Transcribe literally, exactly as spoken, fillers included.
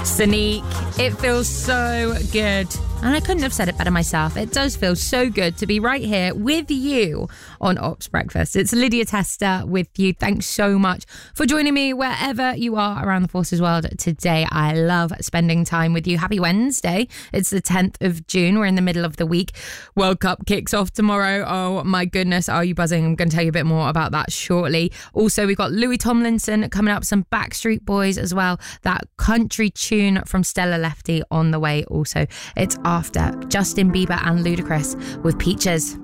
Sonique, it feels so good. And I couldn't have said it better myself. It does feel so good to be right here with you on Ops Breakfast. It's Lydia Tester with you. Thanks so much for joining me wherever you are around the Forces world today. I love spending time with you. Happy Wednesday. It's the tenth of June. We're in the middle of the week. World Cup kicks off tomorrow. Oh my goodness, are you buzzing? I'm going to tell you a bit more about that shortly. Also, we've got Louis Tomlinson coming up, some Backstreet Boys as well. That country tune from Stella Lefty on the way also. It's after Justin Bieber and Ludacris with Peaches.